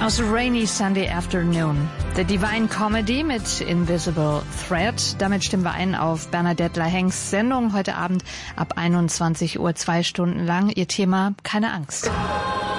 Aus Rainy Sunday Afternoon. The Divine Comedy mit Invisible Thread. Damit stimmen wir ein auf Bernadette Lahengs Sendung heute Abend ab 21 Uhr, 2 Stunden lang. Ihr Thema: keine Angst.